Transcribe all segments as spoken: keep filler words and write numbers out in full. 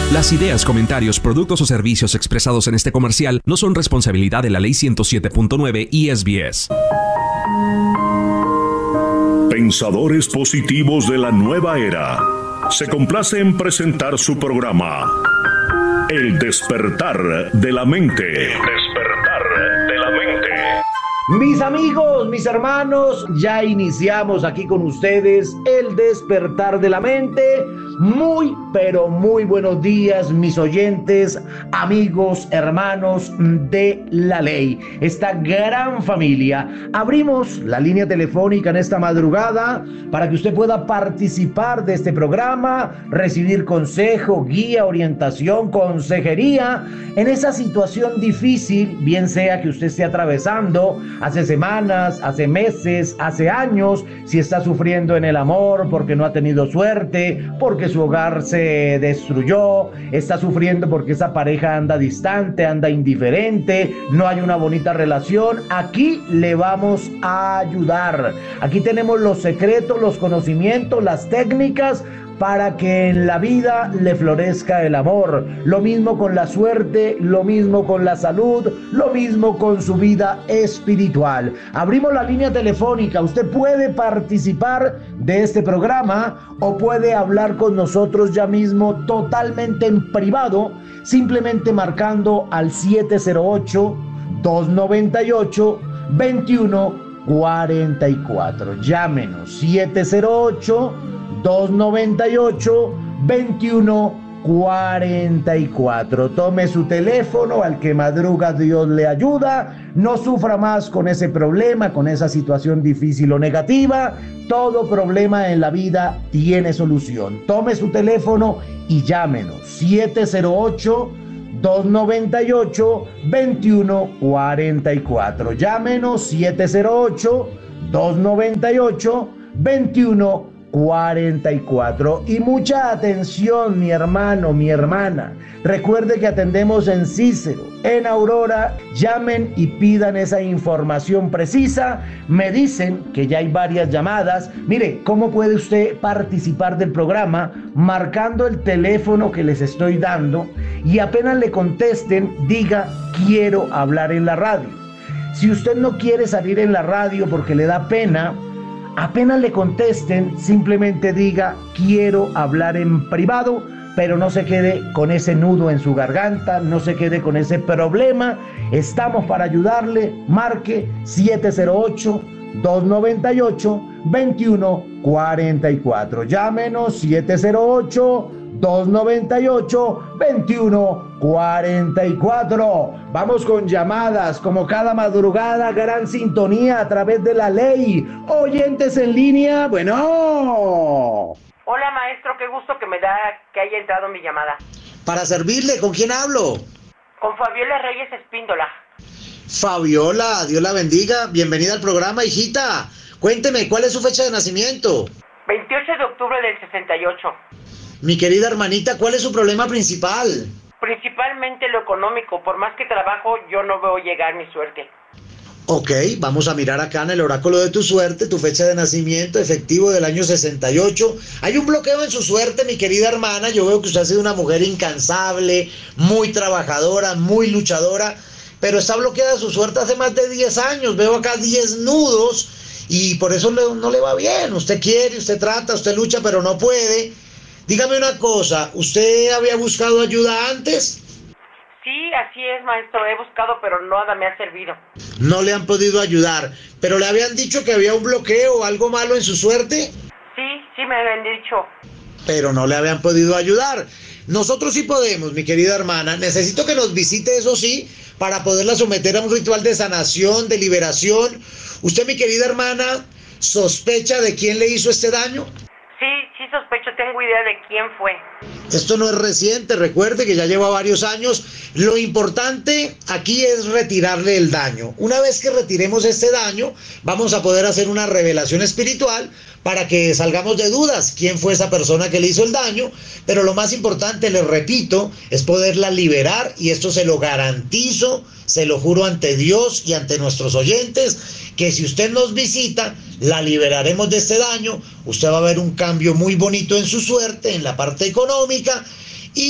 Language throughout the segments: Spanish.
Las ideas, comentarios, productos o servicios expresados en este comercial no son responsabilidad de la Ley ciento siete punto nueve I S B S. Pensadores positivos de la nueva era. Se complace en presentar su programa El despertar de la mente. El despertar de la mente. Mis amigos, mis hermanos, ya iniciamos aquí con ustedes El despertar de la mente. Muy, pero muy buenos días, mis oyentes, amigos, hermanos de la ley, esta gran familia. Abrimos la línea telefónica en esta madrugada para que usted pueda participar de este programa, recibir consejo, guía, orientación, consejería en esa situación difícil, bien sea que usted esté atravesando hace semanas, hace meses, hace años, si está sufriendo en el amor porque no ha tenido suerte, porque su hogar se destruyó, está sufriendo porque esa pareja anda distante, anda indiferente, no hay una bonita relación. Aquí le vamos a ayudar. Aquí tenemos los secretos, los conocimientos, las técnicas para que en la vida le florezca el amor. Lo mismo con la suerte, lo mismo con la salud, lo mismo con su vida espiritual. Abrimos la línea telefónica. Usted puede participar de este programa o puede hablar con nosotros ya mismo totalmente en privado, simplemente marcando al siete cero ocho, dos nueve ocho, dos uno cuatro cuatro. Llámenos siete cero ocho, dos nueve ocho, dos uno cuatro cuatro. Tome su teléfono, al que madruga Dios le ayuda. No sufra más con ese problema, con esa situación difícil o negativa. Todo problema en la vida tiene solución. Tome su teléfono y llámenos siete cero ocho, dos nueve ocho, dos uno cuatro cuatro. Llámenos siete cero ocho, dos nueve ocho, dos uno cuarenta y cuatro. Y mucha atención, mi hermano, mi hermana. Recuerde que atendemos en Cícero, en Aurora. Llamen y pidan esa información precisa. Me dicen que ya hay varias llamadas. Mire, ¿cómo puede usted participar del programa? Marcando el teléfono que les estoy dando, y apenas le contesten, diga: quiero hablar en la radio. Si usted no quiere salir en la radio porque le da pena, apenas le contesten, simplemente diga: quiero hablar en privado, pero no se quede con ese nudo en su garganta, no se quede con ese problema. Estamos para ayudarle. Marque siete cero ocho, dos nueve ocho, dos uno cuatro cuatro. Llámenos siete cero ocho, dos nueve ocho, dos uno cuatro cuatro. Vamos con llamadas, como cada madrugada, gran sintonía a través de la ley. Oyentes en línea, bueno. Hola, maestro, qué gusto que me da que haya entrado mi llamada. Para servirle, ¿con quién hablo? Con Fabiola Reyes Espíndola. Fabiola, Dios la bendiga. Bienvenida al programa, hijita. Cuénteme, ¿cuál es su fecha de nacimiento? veintiocho de octubre del sesenta y ocho. Mi querida hermanita, ¿cuál es su problema principal? Principalmente lo económico. Por más que trabajo, yo no veo llegar mi suerte. Ok, vamos a mirar acá en el oráculo de tu suerte, tu fecha de nacimiento, efectivo del año sesenta y ocho. Hay un bloqueo en su suerte, mi querida hermana. Yo veo que usted ha sido una mujer incansable, muy trabajadora, muy luchadora, pero está bloqueada su suerte hace más de diez años. Veo acá diez nudos y por eso le, no le va bien. Usted quiere, usted trata, usted lucha, pero no puede. Dígame una cosa, ¿usted había buscado ayuda antes? Sí, así es, maestro. He buscado, pero nada me ha servido. No le han podido ayudar, pero le habían dicho que había un bloqueo o algo malo en su suerte. Sí, sí me habían dicho. Pero no le habían podido ayudar. Nosotros sí podemos, mi querida hermana. Necesito que nos visite, eso sí, para poderla someter a un ritual de sanación, de liberación. ¿Usted, mi querida hermana, sospecha de quién le hizo este daño? Sí, sí sospecho, tengo idea de quién fue. Esto no es reciente, recuerde que ya lleva varios años. Lo importante aquí es retirarle el daño. Una vez que retiremos este daño, vamos a poder hacer una revelación espiritual para que salgamos de dudas quién fue esa persona que le hizo el daño. Pero lo más importante, les repito, es poderla liberar, y esto se lo garantizo, se lo juro ante Dios y ante nuestros oyentes, que si usted nos visita, la liberaremos de este daño. Usted va a ver un cambio muy bonito en su suerte, en la parte económica, y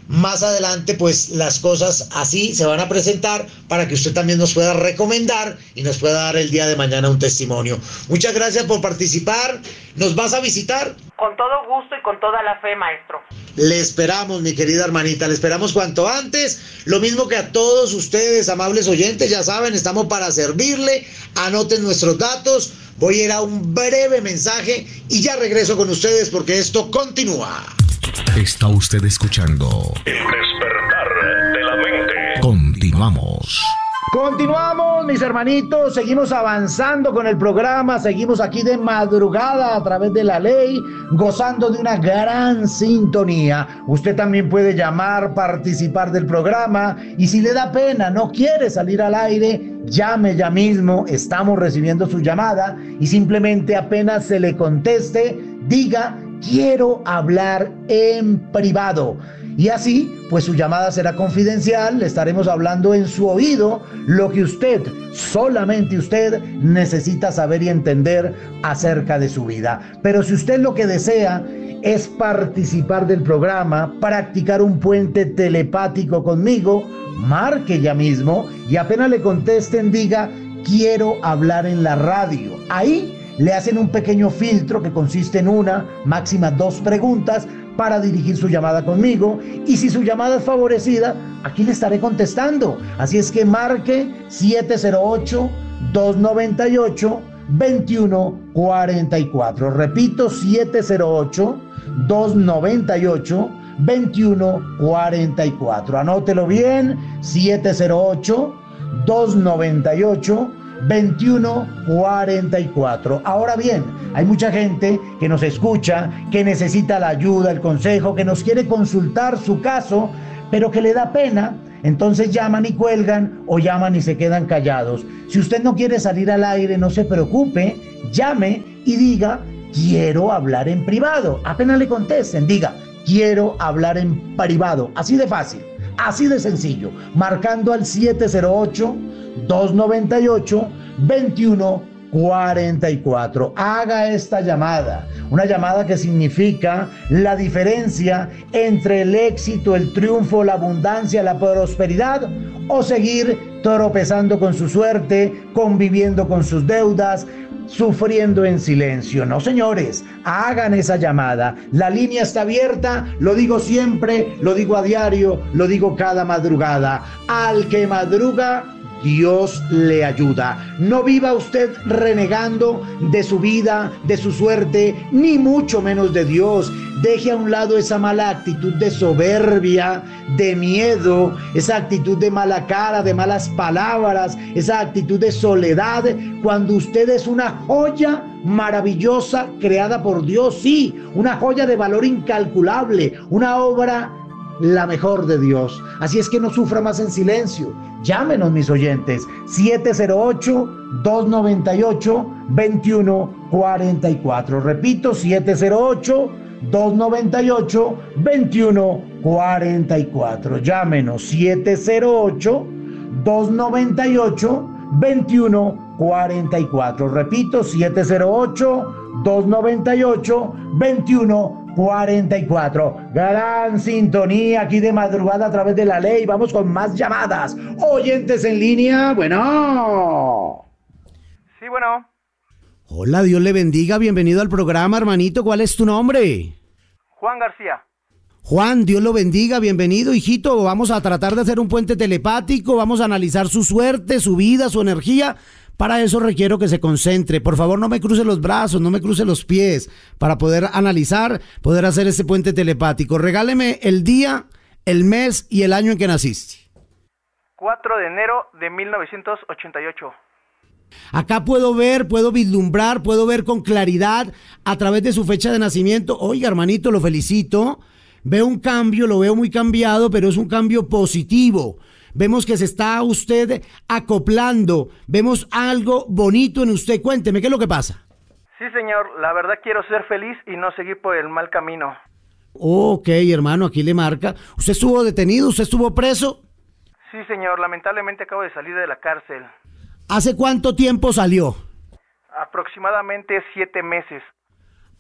más adelante pues las cosas así se van a presentar para que usted también nos pueda recomendar y nos pueda dar el día de mañana un testimonio. Muchas gracias por participar. ¿Nos vas a visitar? Con todo gusto y con toda la fe, maestro. Le esperamos, mi querida hermanita, le esperamos cuanto antes. Lo mismo que a todos ustedes, amables oyentes, ya saben, estamos para servirle. Anoten nuestros datos. Voy a ir a un breve mensaje y ya regreso con ustedes porque esto continúa. Está usted escuchando El Despertar de la Mente. Continuamos. Continuamos, mis hermanitos, seguimos avanzando con el programa, seguimos aquí de madrugada a través de la ley, gozando de una gran sintonía. Usted también puede llamar, participar del programa, y si le da pena, no quiere salir al aire, llame ya mismo, estamos recibiendo su llamada, y simplemente apenas se le conteste, diga: quiero hablar en privado. Y así, pues su llamada será confidencial, le estaremos hablando en su oído lo que usted, solamente usted, necesita saber y entender acerca de su vida. Pero si usted lo que desea es participar del programa, practicar un puente telepático conmigo, marque ya mismo y apenas le contesten, diga: quiero hablar en la radio. Ahí le hacen un pequeño filtro que consiste en una, máxima dos preguntas para dirigir su llamada conmigo, y si su llamada es favorecida, aquí le estaré contestando. Así es que marque siete cero ocho, dos nueve ocho, dos uno cuatro cuatro. Repito, siete cero ocho, dos nueve ocho, dos uno cuatro cuatro. Anótelo bien, siete cero ocho, dos nueve ocho, dos uno cuatro cuatro. Ahora bien, hay mucha gente que nos escucha, que necesita la ayuda, el consejo, que nos quiere consultar su caso, pero que le da pena. Entonces llaman y cuelgan, o llaman y se quedan callados. Si usted no quiere salir al aire, no se preocupe, llame y diga: quiero hablar en privado. Apenas le contesten, diga: quiero hablar en privado. Así de fácil, así de sencillo, marcando al siete cero ocho, dos nueve ocho, dos uno cuatro cuatro. Haga esta llamada, una llamada que significa la diferencia entre el éxito, el triunfo, la abundancia, la prosperidad, o seguir tropezando con su suerte, conviviendo con sus deudas, sufriendo en silencio. No, señores, hagan esa llamada. La línea está abierta, lo digo siempre, lo digo a diario, lo digo cada madrugada. Al que madruga, Dios le ayuda. No viva usted renegando de su vida, de su suerte, ni mucho menos de Dios. Deje a un lado esa mala actitud de soberbia, de miedo, esa actitud de mala cara, de malas palabras, esa actitud de soledad, cuando usted es una joya maravillosa creada por Dios, sí, una joya de valor incalculable, una obra la mejor de Dios. Así es que no sufra más en silencio. Llámenos, mis oyentes, siete cero ocho, dos nueve ocho, dos uno cuatro cuatro. Repito, siete cero ocho, dos nueve ocho, dos uno cuatro cuatro. Llámenos, siete cero ocho, dos nueve ocho, dos uno cuatro cuatro. Repito, siete cero ocho, dos nueve ocho, dos uno cuatro cuatro. Gran sintonía aquí de madrugada a través de la ley. Vamos con más llamadas. Oyentes en línea, bueno. Sí, bueno. Hola, Dios le bendiga, bienvenido al programa, hermanito. ¿Cuál es tu nombre? Juan García. Juan, Dios lo bendiga, bienvenido, hijito. Vamos a tratar de hacer un puente telepático, vamos a analizar su suerte, su vida, su energía. Para eso requiero que se concentre. Por favor, no me cruce los brazos, no me cruce los pies, para poder analizar, poder hacer ese puente telepático. Regáleme el día, el mes y el año en que naciste. cuatro de enero de mil novecientos ochenta y ocho. Acá puedo ver, puedo vislumbrar, puedo ver con claridad a través de su fecha de nacimiento. Oiga, hermanito, lo felicito. Veo un cambio, lo veo muy cambiado, pero es un cambio positivo. Vemos que se está usted acoplando. Vemos algo bonito en usted. Cuénteme, ¿qué es lo que pasa? Sí, señor. La verdad quiero ser feliz y no seguir por el mal camino. Ok, hermano, aquí le marca. ¿Usted estuvo detenido? ¿Usted estuvo preso? Sí, señor. Lamentablemente acabo de salir de la cárcel. ¿Hace cuánto tiempo salió? Aproximadamente siete meses.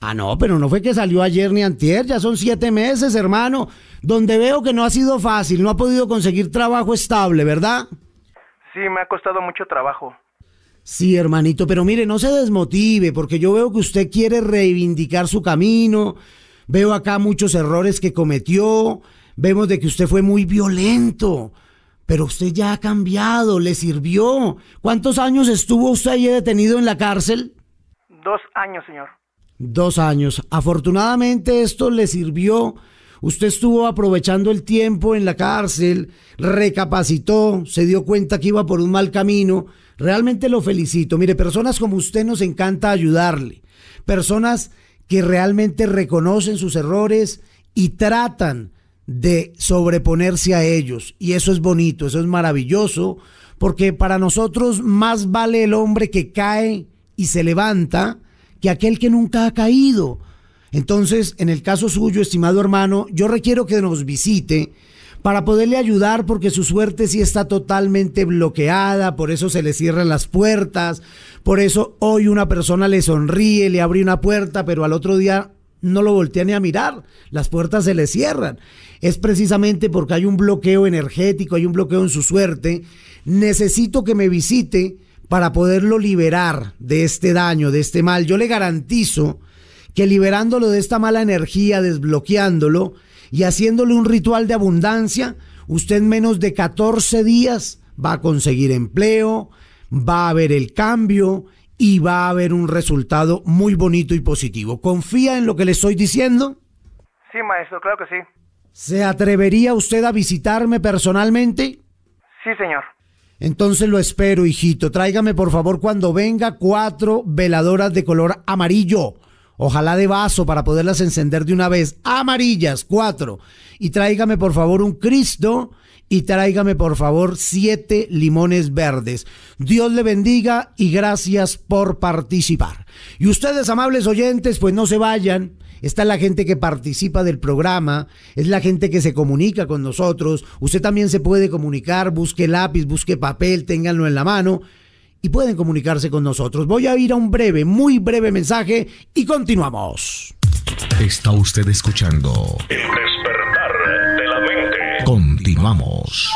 Ah, no, pero no fue que salió ayer ni antier, ya son siete meses, hermano, donde veo que no ha sido fácil, no ha podido conseguir trabajo estable, ¿verdad? Sí, me ha costado mucho trabajo. Sí, hermanito, pero mire, no se desmotive, porque yo veo que usted quiere reivindicar su camino, veo acá muchos errores que cometió, vemos de que usted fue muy violento, pero usted ya ha cambiado, le sirvió. ¿Cuántos años estuvo usted ahí detenido en la cárcel? Dos años, señor. Dos años. Afortunadamente esto le sirvió. Usted estuvo aprovechando el tiempo en la cárcel, recapacitó, se dio cuenta que iba por un mal camino. Realmente lo felicito. Mire, personas como usted nos encanta ayudarle. Personas que realmente reconocen sus errores y tratan de sobreponerse a ellos. Y eso es bonito, eso es maravilloso, porque para nosotros más vale el hombre que cae y se levanta que aquel que nunca ha caído. Entonces, en el caso suyo, estimado hermano, yo requiero que nos visite para poderle ayudar, porque su suerte sí está totalmente bloqueada, por eso se le cierran las puertas, por eso hoy una persona le sonríe, le abre una puerta, pero al otro día no lo voltea ni a mirar, las puertas se le cierran. Es precisamente porque hay un bloqueo energético, hay un bloqueo en su suerte. Necesito que me visite para poderlo liberar de este daño, de este mal. Yo le garantizo que liberándolo de esta mala energía, desbloqueándolo y haciéndole un ritual de abundancia, usted en menos de catorce días va a conseguir empleo, va a ver el cambio y va a haber un resultado muy bonito y positivo. ¿Confía en lo que le estoy diciendo? Sí, maestro, claro que sí. ¿Se atrevería usted a visitarme personalmente? Sí, señor. Entonces lo espero, hijito. Tráigame, por favor, cuando venga, cuatro veladoras de color amarillo. Ojalá de vaso para poderlas encender de una vez. Amarillas, cuatro. Y tráigame, por favor, un Cristo. Y tráigame, por favor, siete limones verdes. Dios le bendiga y gracias por participar. Y ustedes, amables oyentes, pues no se vayan. Esta es la gente que participa del programa, es la gente que se comunica con nosotros. Usted también se puede comunicar, busque lápiz, busque papel, ténganlo en la mano y pueden comunicarse con nosotros. Voy a ir a un breve, muy breve mensaje y continuamos. Está usted escuchando El despertar de la mente. Continuamos.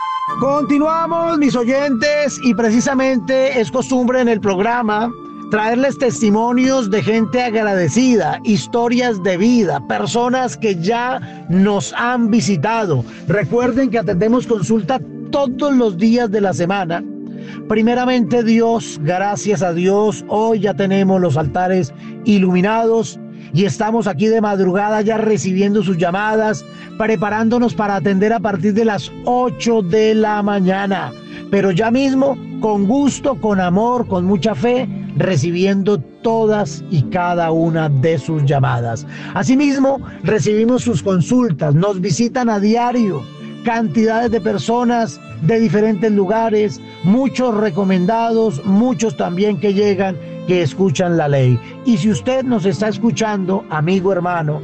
Continuamos, mis oyentes, y precisamente es costumbre en el programa traerles testimonios de gente agradecida, historias de vida, personas que ya nos han visitado. Recuerden que atendemos consulta todos los días de la semana. Primeramente Dios, gracias a Dios, hoy ya tenemos los altares iluminados y estamos aquí de madrugada ya recibiendo sus llamadas, preparándonos para atender a partir de las ocho de la mañana. Pero ya mismo, con gusto, con amor, con mucha fe, recibiendo todas y cada una de sus llamadas. Asimismo, recibimos sus consultas, nos visitan a diario cantidades de personas de diferentes lugares, muchos recomendados, muchos también que llegan, que escuchan la ley. Y si usted nos está escuchando, amigo, hermano,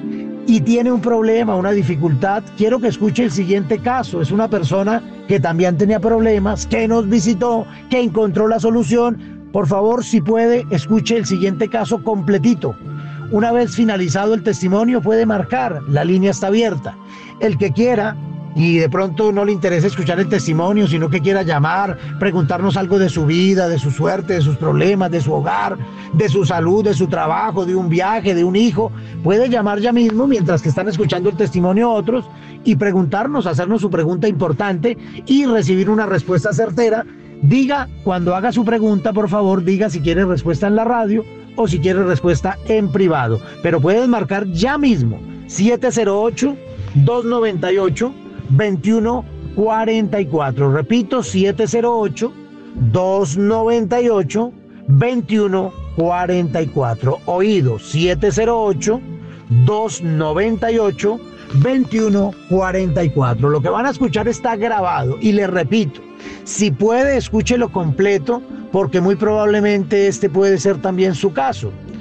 y tiene un problema, una dificultad, quiero que escuche el siguiente caso. Es una persona que también tenía problemas, que nos visitó, que encontró la solución. Por favor, si puede, escuche el siguiente caso completito. Una vez finalizado el testimonio, puede marcar, la línea está abierta. El que quiera y de pronto no le interesa escuchar el testimonio, sino que quiera llamar, preguntarnos algo de su vida, de su suerte, de sus problemas, de su hogar, de su salud, de su trabajo, de un viaje, de un hijo, puede llamar ya mismo mientras que están escuchando el testimonio otros y preguntarnos, hacernos su pregunta importante y recibir una respuesta certera. Diga, cuando haga su pregunta, por favor, diga si quiere respuesta en la radio o si quiere respuesta en privado. Pero puedes marcar ya mismo siete cero ocho, dos nueve ocho, dos uno cuatro cuatro. Repito, siete cero ocho, dos nueve ocho, dos uno cuatro cuatro. Oído, siete cero ocho, dos nueve ocho, dos uno cuatro cuatro. Lo que van a escuchar está grabado y les repito, si puede, escúchelo completo porque muy probablemente este puede ser también su caso.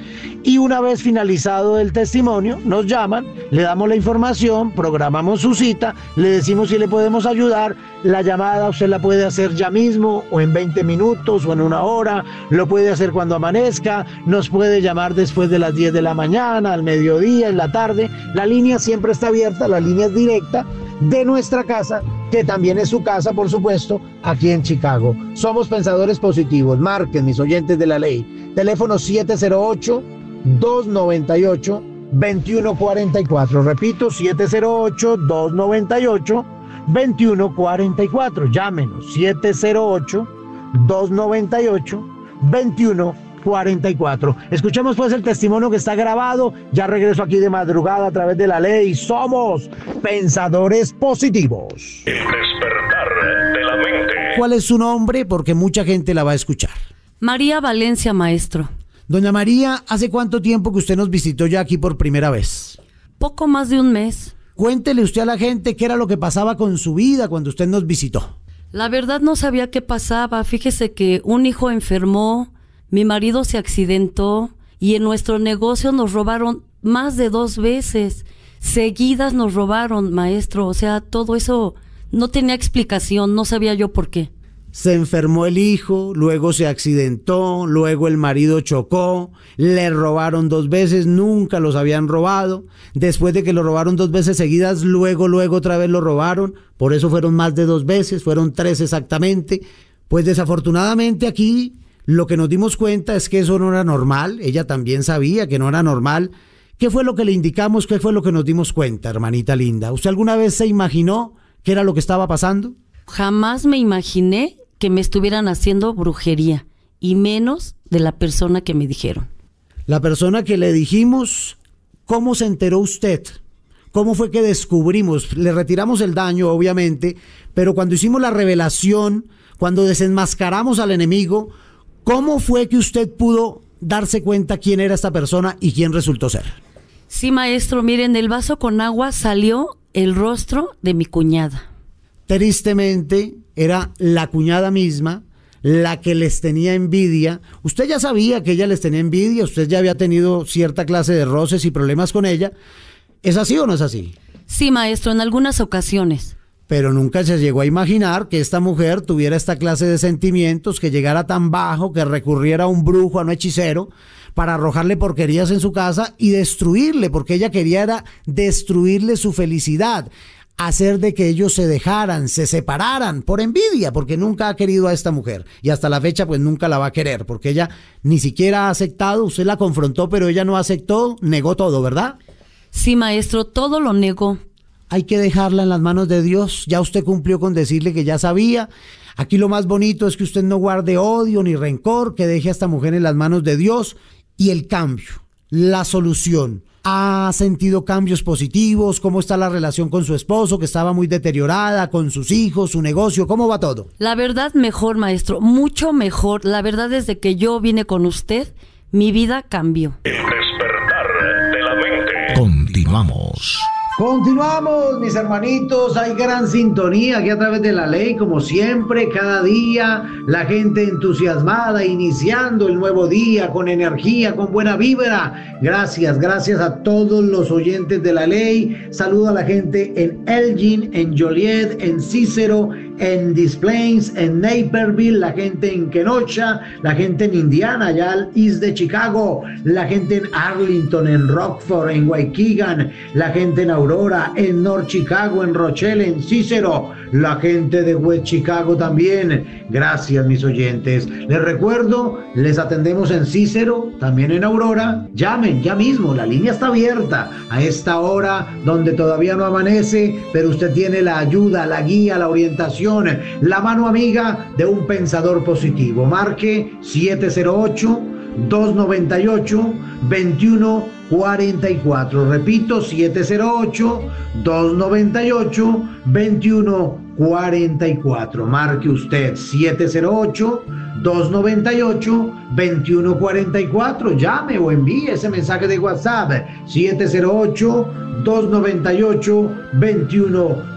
y una vez finalizado el testimonio, nos llaman, le damos la información, programamos su cita, le decimos si le podemos ayudar. La llamada usted la puede hacer ya mismo, o en veinte minutos, o en una hora, lo puede hacer cuando amanezca, nos puede llamar después de las diez de la mañana, al mediodía, en la tarde. La línea siempre está abierta, la línea es directa de nuestra casa, que también es su casa, por supuesto, aquí en Chicago. Somos Pensadores Positivos. Marquen, mis oyentes de la ley. Teléfono siete cero ocho, dos nueve ocho, dos uno cuatro cuatro. Repito, siete cero ocho, dos nueve ocho, dos uno cuatro cuatro. Llámenos, siete cero ocho, dos nueve ocho, dos uno cuatro cuatro. Escuchemos pues el testimonio que está grabado. Ya regreso aquí de madrugada a través de la ley. Somos Pensadores Positivos. El despertar de la mente. ¿Cuál es su nombre? Porque mucha gente la va a escuchar. María Valencia, maestro. Doña María, ¿hace cuánto tiempo que usted nos visitó ya aquí por primera vez? Poco más de un mes. Cuéntele usted a la gente qué era lo que pasaba con su vida cuando usted nos visitó. La verdad no sabía qué pasaba. Fíjese que un hijo enfermó, mi marido se accidentó y en nuestro negocio nos robaron más de dos veces. Seguidas nos robaron, maestro. O sea, todo eso no tenía explicación, no sabía yo por qué. Se enfermó el hijo, luego se accidentó, luego el marido chocó, le robaron dos veces, nunca los habían robado. Después de que lo robaron dos veces seguidas, luego, luego otra vez lo robaron. Por eso fueron más de dos veces, fueron tres exactamente. Pues desafortunadamente aquí lo que nos dimos cuenta es que eso no era normal. Ella también sabía que no era normal. ¿Qué fue lo que le indicamos? ¿Qué fue lo que nos dimos cuenta, hermanita linda? ¿Usted alguna vez se imaginó qué era lo que estaba pasando? Jamás me imaginé que me estuvieran haciendo brujería, y menos de la persona que me dijeron. La persona que le dijimos, ¿cómo se enteró usted? ¿Cómo fue que descubrimos? Le retiramos el daño, obviamente, pero cuando hicimos la revelación, cuando desenmascaramos al enemigo, ¿cómo fue que usted pudo darse cuenta quién era esta persona y quién resultó ser? Sí, maestro, miren, el vaso con agua salió el rostro de mi cuñada. Tristemente, era la cuñada misma la que les tenía envidia. Usted ya sabía que ella les tenía envidia, usted ya había tenido cierta clase de roces y problemas con ella. ¿Es así o no es así? Sí, maestro, en algunas ocasiones. Pero nunca se llegó a imaginar que esta mujer tuviera esta clase de sentimientos, que llegara tan bajo, que recurriera a un brujo, a un hechicero, para arrojarle porquerías en su casa y destruirle, porque ella quería era destruirle su felicidad, hacer de que ellos se dejaran, se separaran por envidia, porque nunca ha querido a esta mujer y hasta la fecha pues nunca la va a querer, porque ella ni siquiera ha aceptado. Usted la confrontó, pero ella no aceptó, negó todo, ¿verdad? Sí, maestro, todo lo negó. Hay que dejarla en las manos de Dios. Ya usted cumplió con decirle que ya sabía. Aquí lo más bonito es que usted no guarde odio ni rencor, que deje a esta mujer en las manos de Dios. Y el cambio, la solución. ¿Ha sentido cambios positivos? ¿Cómo está la relación con su esposo, que estaba muy deteriorada, con sus hijos, su negocio? ¿Cómo va todo? La verdad, mejor, maestro, mucho mejor. La verdad, desde que yo vine con usted, mi vida cambió. El despertar de la mente. Continuamos. Continuamos, mis hermanitos. Hay gran sintonía aquí a través de la ley, como siempre, cada día la gente entusiasmada, iniciando el nuevo día con energía, con buena vibra. Gracias, gracias a todos los oyentes de la ley. Saludo a la gente en Elgin, en Joliet, en Cicero, en Des Plaines, en Naperville, la gente en Kenosha, la gente en Indiana, allá al east de Chicago, la gente en Arlington, en Rockford, en Waukegan, la gente en Aurora, en North Chicago, en Rochelle, en Cicero, la gente de West Chicago también. Gracias, mis oyentes. Les recuerdo, les atendemos en Cicero, también en Aurora. Llamen ya mismo, la línea está abierta a esta hora donde todavía no amanece, pero usted tiene la ayuda, la guía, la orientación, la mano amiga de un pensador positivo. Marque siete cero ocho, dos nueve ocho, dos uno cuatro cuatro. Repito, siete cero ocho, dos nueve ocho, dos uno cuatro cuatro. Marque usted siete cero ocho, dos nueve ocho, dos uno cuatro cuatro. Llame o envíe ese mensaje de WhatsApp siete cero ocho, dos nueve ocho, dos uno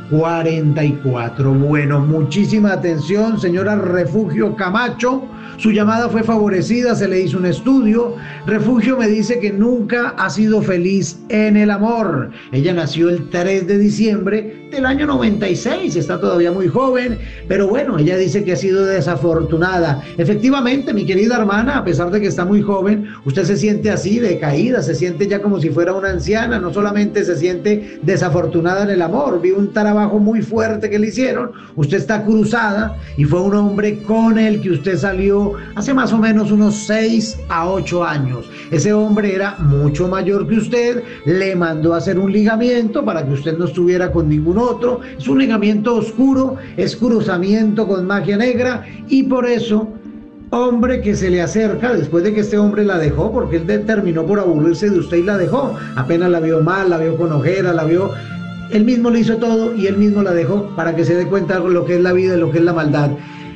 cuarenta y cuatro. Bueno, muchísima atención, señora Refugio Camacho. Su llamada fue favorecida, se le hizo un estudio. Refugio me dice que nunca ha sido feliz en el amor. Ella nació el tres de diciembre del año noventa y seis, está todavía muy joven, pero bueno, ella dice que ha sido desafortunada. Efectivamente, mi querida hermana, a pesar de que está muy joven, usted se siente así, decaída, se siente ya como si fuera una anciana, no solamente se siente desafortunada en el amor, vi un trabajo muy fuerte que le hicieron, usted está cruzada y fue un hombre con el que usted salió hace más o menos unos seis a ocho años. Ese hombre era mucho mayor que usted, le mandó a hacer un ligamiento para que usted no estuviera con ningún otro. Es un ligamiento oscuro, es cruzamiento con magia negra, y por eso, hombre que se le acerca después de que este hombre la dejó, porque él terminó por aburrirse de usted y la dejó, apenas la vio mal, la vio con ojera, la vio... Él mismo le hizo todo y él mismo la dejó para que se dé cuenta de lo que es la vida y lo que es la maldad.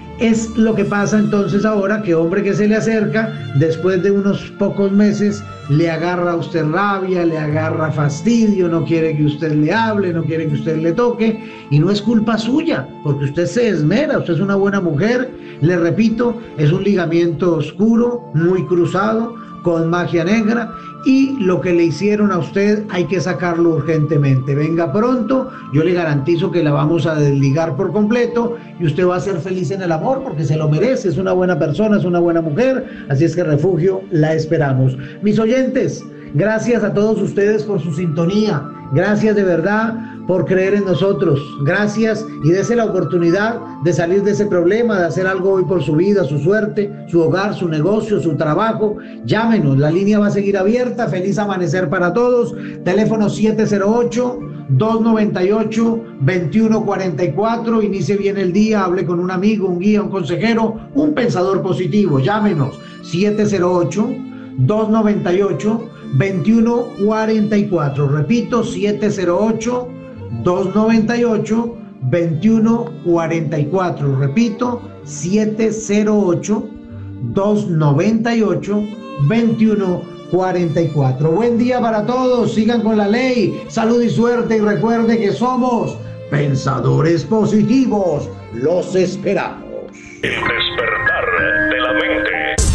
Es lo que pasa entonces ahora, que hombre que se le acerca, después de unos pocos meses, le agarra a usted rabia, le agarra fastidio, no quiere que usted le hable, no quiere que usted le toque, y no es culpa suya, porque usted se esmera, usted es una buena mujer. Le repito, es un ligamiento oscuro, muy cruzado, con magia negra, y lo que le hicieron a usted hay que sacarlo urgentemente. Venga pronto, yo le garantizo que la vamos a desligar por completo y usted va a ser feliz en el amor porque se lo merece, es una buena persona, es una buena mujer, así es que Refugio, la esperamos. Mis oyentes, gracias a todos ustedes por su sintonía, gracias de verdad por creer en nosotros, gracias, y dése la oportunidad de salir de ese problema, de hacer algo hoy por su vida, su suerte, su hogar, su negocio, su trabajo. Llámenos, la línea va a seguir abierta. Feliz amanecer para todos. Teléfono siete cero ocho, dos nueve ocho, dos uno cuatro cuatro. Inicie bien el día, hable con un amigo, un guía, un consejero, un pensador positivo. Llámenos, siete cero ocho, dos nueve ocho, dos uno cuatro cuatro. Repito, siete cero ocho, dos nueve ocho, dos uno cuatro cuatro. Repito, siete cero ocho, dos nueve ocho, dos uno cuatro cuatro. Buen día para todos, sigan con la ley, salud y suerte, y recuerde que somos pensadores positivos. Los esperamos. El despertar de la mente.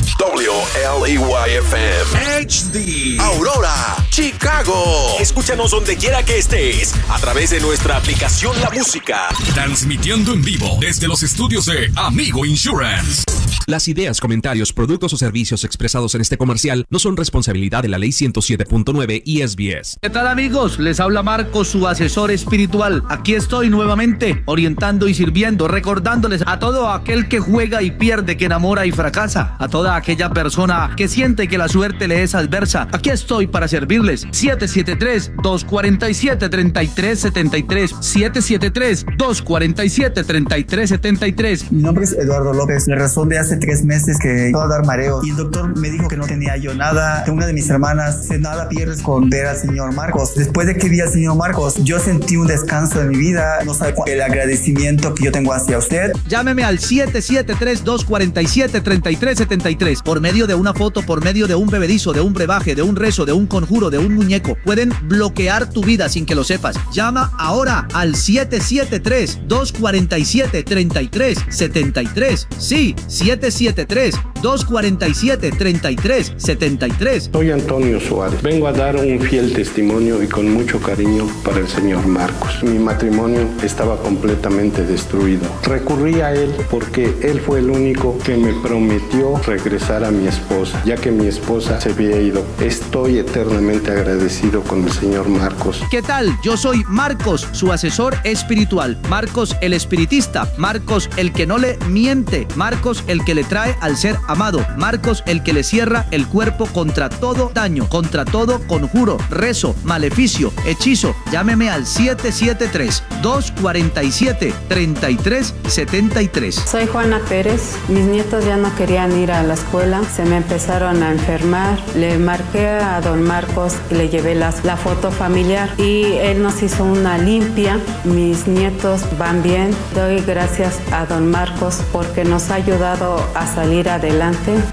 W L E Y F M H D Aurora, Chicago. Escúchanos donde quiera que estés a través de nuestra aplicación La Música. Transmitiendo en vivo desde los estudios de Amigo Insurance. Las ideas, comentarios, productos o servicios expresados en este comercial no son responsabilidad de la ley ciento siete punto nueve y S B S. ¿Qué tal, amigos? Les habla Marcos, su asesor espiritual. Aquí estoy nuevamente orientando y sirviendo, recordándoles a todo aquel que juega y pierde, que enamora y fracasa, a toda aquella persona que siente que la suerte le es adversa. Aquí estoy para servirles. siete siete tres, dos cuatro siete, tres tres siete tres, siete siete tres, dos cuatro siete, tres tres siete tres. Mi nombre es Eduardo López. La razón de hace tres meses que iba a dar mareos y el doctor me dijo que no tenía yo nada. Una de mis hermanas dice: nada pierdes con ver al señor Marcos. Después de que vi al señor Marcos, yo sentí un descanso en mi vida. No sabe cuál, el agradecimiento que yo tengo hacia usted. Llámeme al siete siete tres, dos cuatro siete, tres tres siete tres. Por medio de una foto, por medio de un bebedizo, de un brebaje, de un rezo, de un conjuro, de un muñeco, pueden bloquear tu vida sin que lo sepas. Llama ahora al siete siete tres, dos cuatro siete, tres tres siete tres. Sí, siete siete tres, dos cuatro siete, tres tres siete tres. Soy Antonio Suárez. Vengo a dar un fiel testimonio y con mucho cariño para el señor Marcos. Mi matrimonio estaba completamente destruido. Recurrí a él porque él fue el único que me prometió regresar a mi esposa, ya que mi esposa se había ido. Estoy eternamente agradecido con el señor Marcos. ¿Qué tal? Yo soy Marcos, su asesor espiritual. Marcos el espiritista. Marcos el que no le miente. Marcos el que le trae al ser amado. Marcos el que le cierra el cuerpo contra todo daño, contra todo conjuro, rezo, maleficio, hechizo. Llámeme al siete siete tres, dos cuatro siete, tres tres siete tres. Soy Juana Pérez. Mis nietos ya no querían ir a la escuela, se me empezaron a enfermar. Le marqué a don Marcos y le llevé la, la foto familiar y él nos hizo una limpia. Mis nietos van bien. Doy gracias a don Marcos porque nos ha ayudado a salir adelante.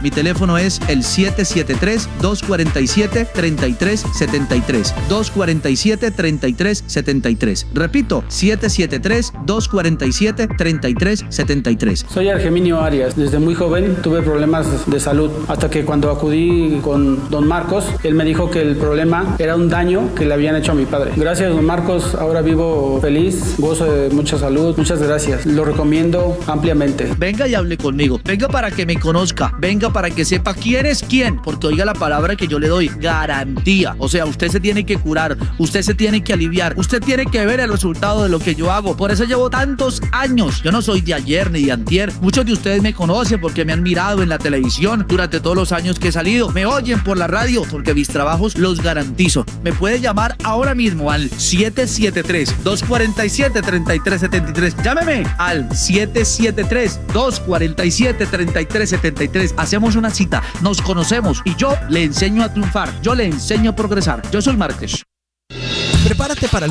Mi teléfono es el siete siete tres, dos cuatro siete, tres tres siete tres. dos cuatro siete, tres tres siete tres. Repito, siete siete tres, dos cuatro siete, tres tres siete tres. Soy Argeminio Arias. Desde muy joven tuve problemas de salud, hasta que cuando acudí con don Marcos, él me dijo que el problema era un daño que le habían hecho a mi padre. Gracias, don Marcos, ahora vivo feliz, gozo de mucha salud. Muchas gracias. Lo recomiendo ampliamente. Venga y hable conmigo. Venga para que me conozca. Venga para que sepa quién es quién. Porque oiga la palabra que yo le doy, garantía. O sea, usted se tiene que curar, usted se tiene que aliviar, usted tiene que ver el resultado de lo que yo hago. Por eso llevo tantos años. Yo no soy de ayer ni de antier. Muchos de ustedes me conocen porque me han mirado en la televisión durante todos los años que he salido. Me oyen por la radio porque mis trabajos los garantizo. Me puede llamar ahora mismo al siete siete tres, dos cuatro siete, tres tres siete tres. Llámeme al siete siete tres, dos cuatro siete, tres tres siete tres. Hacemos una cita, nos conocemos y yo le enseño a triunfar. Yo le enseño a progresar. Yo soy Márquez. Prepárate para